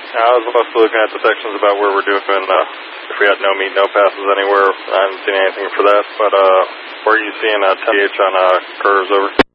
I was mostly looking at the sections about where we're doing, if we had no meet, no passes anywhere. I haven't seen anything for that, but where are you seeing TH on curves over?